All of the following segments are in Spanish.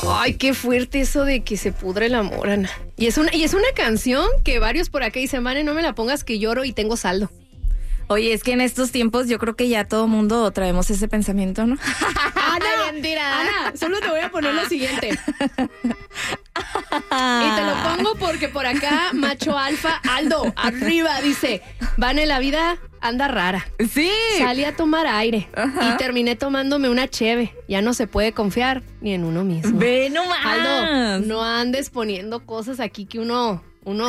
Ay, qué fuerte eso de que se pudre el amor, Ana. Y es una canción que varios por acá dicen, Vane, no me la pongas que lloro y tengo saldo. Oye, es que en estos tiempos yo creo que ya todo mundo traemos ese pensamiento, ¿no? Ana, mentira. Ana, solo te voy a poner lo siguiente. Y te lo pongo porque por acá, macho alfa, Aldo, arriba, dice, Vane, la vida anda rara. Sí. Salí a tomar aire y terminé tomándome una cheve. Ya no se puede confiar ni en uno mismo. Ve nomás. Aldo, no andes poniendo cosas aquí que uno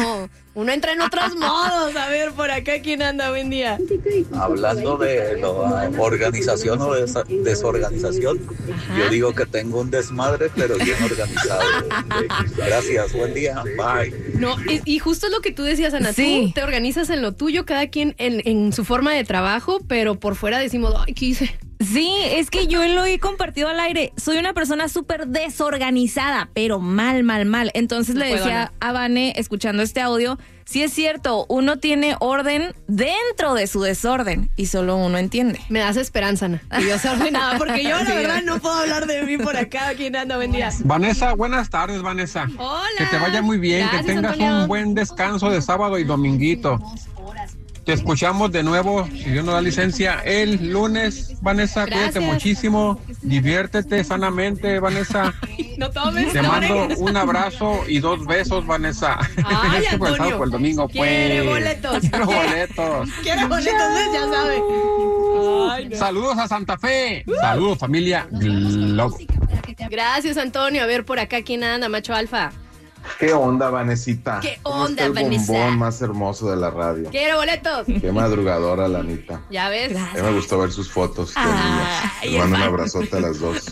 entra en otros modos. A ver, por acá, ¿quién anda? Buen día. Hablando de la organización o desorganización, yo digo que tengo un desmadre, pero bien organizado. Gracias, buen día, bye. No, y justo es lo que tú decías, Ana. Sí. Tú te organizas en lo tuyo, cada quien en su forma de trabajo, pero por fuera decimos, ay, ¿qué hice? Sí, es que yo lo he compartido al aire. Soy una persona súper desorganizada, pero mal. Entonces le decía a Vane, escuchando este audio, sí es cierto, uno tiene orden dentro de su desorden y solo uno entiende. Me das esperanza, Ana, que yo sea ordenada, porque yo la verdad no puedo hablar de mí por acá. ¿Quién anda? Buen día. Vanessa, buenas tardes, Vanessa. Hola. Que te vaya muy bien, Gracias, que tengas Antonio. un buen descanso de sábado y dominguito. Te escuchamos de nuevo, si Dios nos da licencia, el lunes. Vanessa, Gracias. cuídate muchísimo, diviértete sanamente, Vanessa. No tomes. Te no mando manejes. un abrazo y 2 besos, Vanessa. Ay, Es que fue el sábado, Antonio. fue el domingo, pues. Quiere boletos. Quiero boletos. Quiere boletos, ya sabe. Ay, no. Saludos a Santa Fe. Saludos, familia Globo. Gracias, Antonio. A ver, por acá, ¿quién anda? Macho alfa. ¿Qué onda, Vanesita? ¿Qué ¿Cómo onda, está el Vanessa? bombón más hermoso de la radio? Quiere boletos. Qué madrugadora, la Anita. Ya ves. A mí me gustó ver sus fotos. Qué Ay, lindas. Les mando un abrazote a las dos.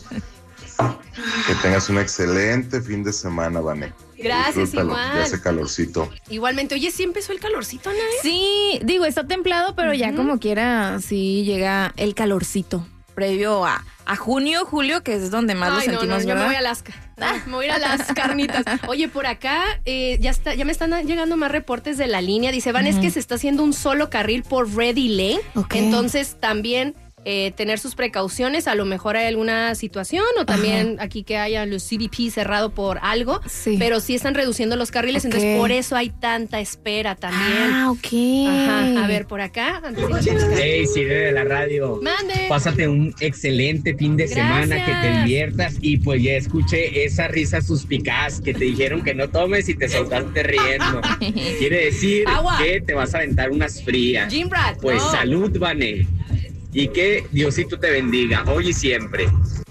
Que tengas un excelente fin de semana, Vane. Gracias, Disfrútalo, igual. ya hace calorcito. Igualmente, oye, sí empezó el calorcito, Ana, ¿eh? Sí, digo, está templado, pero ya como quiera, sí llega el calorcito. Previo a junio, julio, que es donde más lo Ay, sentimos, yo ¿verdad? me voy a Alaska. Me voy a ir a las carnitas. Oye, por acá ya me están llegando más reportes de la línea. Dice, Van, es que se está haciendo un solo carril por Ready Lane. Ok. Entonces, también tener sus precauciones. A lo mejor hay alguna situación o también aquí que haya los CBP cerrado por algo. Sí. Pero sí están reduciendo los carriles. Ok. Entonces, por eso hay tanta espera también. Ah, ok. Ajá. A ver, por acá. Antes de irnos a buscar. Hey, Siri de la radio. Mande. Pásate un excelente fin de semana, Gracias. que te diviertas y pues ya escuché esa risa suspicaz que te dijeron que no tomes y te soltaste riendo. Quiere decir Agua. que te vas a aventar unas frías. Jim Brad. Pues no. salud, Vané. Y que Diosito te bendiga hoy y siempre.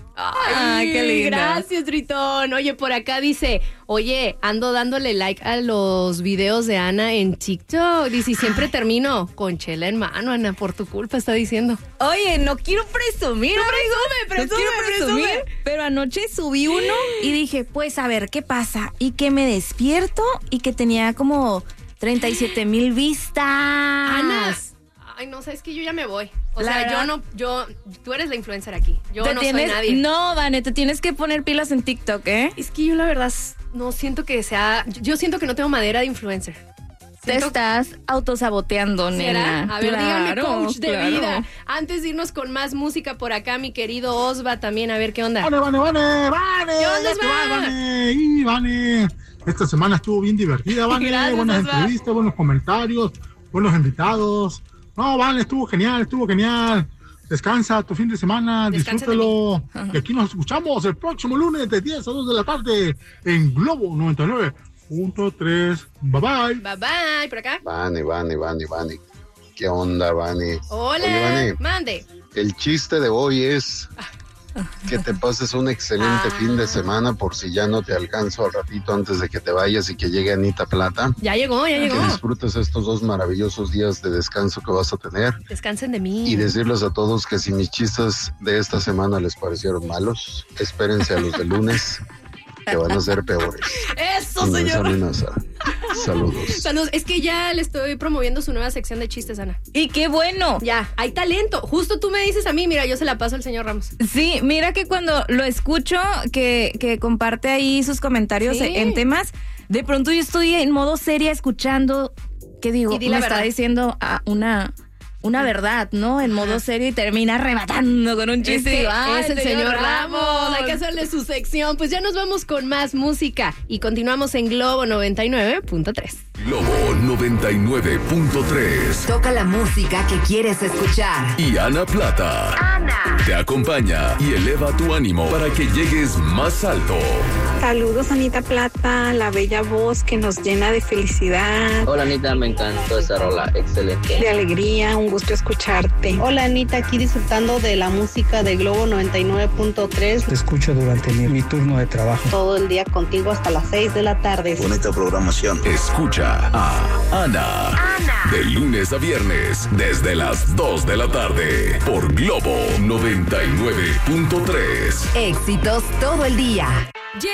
Ay, qué lindo. Gracias, Tritón. Oye, por acá dice, oye, ando dándole like a los videos de Ana en TikTok. Dice, y siempre termino con chela en mano, Ana, por tu culpa, está diciendo. Oye, no quiero presumir. No, No quiero presumir, pero anoche subí uno y dije, pues a ver qué pasa. Y que me despierto y que tenía como 37,000 vistas. Ana. Ay, no, sabes que yo ya me voy. O La sea, verdad. tú eres la influencer aquí. Yo no soy nadie. No, Vane, te tienes que poner pilas en TikTok, ¿eh? Es que yo la verdad no siento que sea, yo siento que no tengo madera de influencer. Te Siento- estás autosaboteando, ¿Será? nena. A ver, díganme, Claro, coach de claro. vida. Antes de irnos con más música por acá, mi querido Osva también, a ver qué onda. Vane. ¿Qué onda, Ya te Osva? vas, Vane. Y Vane. Esta semana estuvo bien divertida, Vane. Gracias, Buenas Osva. entrevistas, buenos comentarios, buenos invitados. No, Vane, estuvo genial. Descansa tu fin de semana, Descansa de disfrútalo. Y aquí nos escuchamos el próximo lunes de 10 a 2 de la tarde en Globo 99.3. Bye bye. Bye bye, por acá. Vane. ¿Qué onda, Vane? Hola, Oye, Vane, mande. el chiste de hoy es que te pases un excelente fin de semana por si ya no te alcanzo al ratito antes de que te vayas y que llegue Anita Plata. Ya llegó. Que disfrutes estos 2 maravillosos días de descanso que vas a tener. Descansen de mí. Y decirles a todos que si mis chistes de esta semana les parecieron malos, espérense a los de lunes, que van a ser peores. Eso, Inmensa señor. amenaza. Saludos. Saludos. Es que ya le estoy promoviendo su nueva sección de chistes, Ana. Y qué bueno. Ya, hay talento. Justo tú me dices a mí, mira, yo se la paso al señor Ramos. Sí, mira que cuando lo escucho, que comparte ahí sus comentarios Sí. en temas, de pronto yo estoy en modo seria escuchando, ¿qué digo? Y di la Me está verdad. diciendo una una verdad, ¿no? En modo serio y termina arrebatando con un chiste. Es el señor Ramos. Hay que hacerle su sección. Pues ya nos vamos con más música y continuamos en Globo 99.3. Globo 99.3. Toca la música que quieres escuchar. Y Ana Plata te acompaña y eleva tu ánimo para que llegues más alto. Saludos, Anita Plata, la bella voz que nos llena de felicidad. Hola, Anita, me encantó esa rola, excelente. De alegría, un gusto escucharte. Hola, Anita, aquí disfrutando de la música de Globo 99.3. Te escucho durante mi turno de trabajo. Todo el día contigo hasta las 6 de la tarde. Bonita programación. Escucha a Ana. De lunes a viernes, desde las 2 de la tarde, por Globo 99.3. Éxitos todo el día.